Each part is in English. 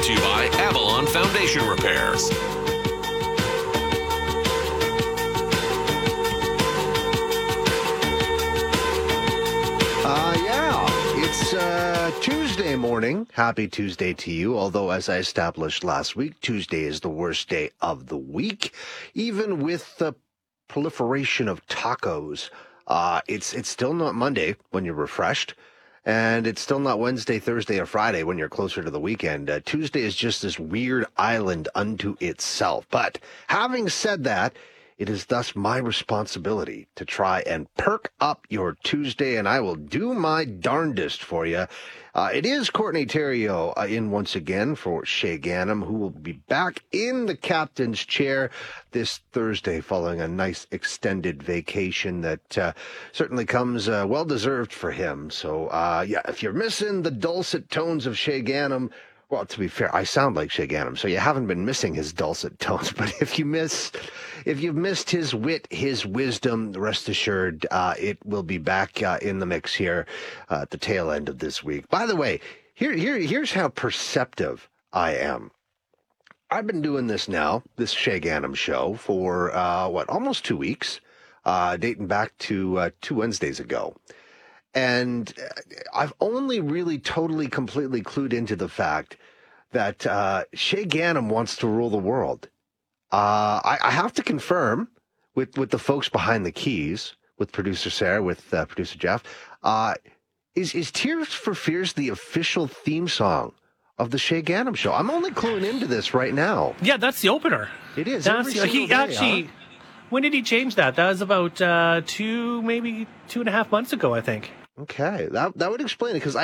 Brought to you by Avalon Foundation Repairs. It's Tuesday morning. Happy Tuesday to you. Although, as I established last week, Tuesday is the worst day of the week. Even with the proliferation of tacos, it's still not Monday when you're refreshed. And it's still not Wednesday, Thursday, or Friday when you're closer to the weekend. Tuesday is just this weird island unto itself. But having said that, it is thus my responsibility to try and perk up your Tuesday, and I will do my darndest for you. It is Courtney Theriault in once again for Shay Ghanem, who will be back in the captain's chair this Thursday following a nice extended vacation that certainly comes well-deserved for him. So, if you're missing the dulcet tones of Shay Ghanem, well, to be fair, I sound like Shay Ghanem, so you haven't been missing his dulcet tones. But if you've missed his wit, his wisdom, rest assured, it will be back in the mix here at the tail end of this week. By the way, here's how perceptive I am. I've been doing this now, this Shay Ghanem show, for almost 2 weeks, dating back to 2 Wednesdays ago. And I've only really totally, completely clued into the fact that Shay Ghanem wants to rule the world. I have to confirm with the folks behind the keys, with producer Sarah, with producer Jeff, is Tears for Fears the official theme song of the Shay Ghanem show? I'm only cluing into this right now. Yeah, that's the opener. It is. When did he change that? That was about maybe 2.5 months ago, I think. Okay, that would explain it, because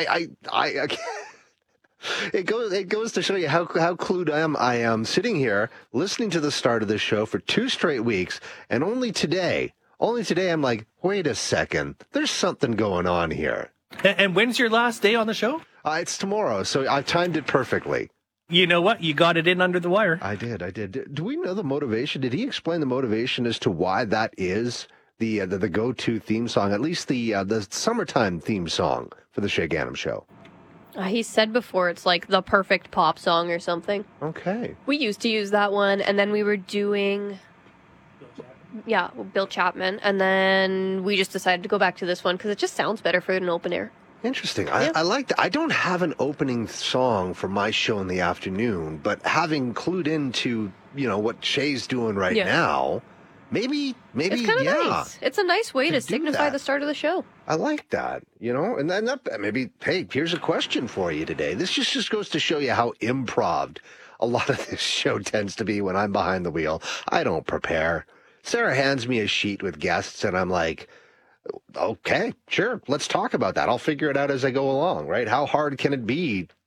it goes to show you how clued I am sitting here listening to the start of this show for 2 straight weeks, and only today I'm like, wait a second, there's something going on here. And when's your last day on the show? It's tomorrow, so I've timed it perfectly. You know what? You got it in under the wire. I did. Do we know the motivation? Did he explain the motivation as to why that is the go-to theme song, at least the summertime theme song for the Shay Ghanem show? He said before it's like the perfect pop song or something. Okay. We used to use that one, and then we were doing... Yeah, Bill Chapman, and then we just decided to go back to this one because it just sounds better for an open air. Interesting. Yeah. I like that. I don't have an opening song for my show in the afternoon, but having clued into, what Shay's doing right now, maybe it's kind of nice. It's a nice way to signify the start of the show. I like that, and then maybe, hey, here's a question for you today. This just goes to show you how improv a lot of this show tends to be when I'm behind the wheel. I don't prepare. Sarah hands me a sheet with guests, and I'm like, okay, sure, let's talk about that. I'll figure it out as I go along, right? How hard can it be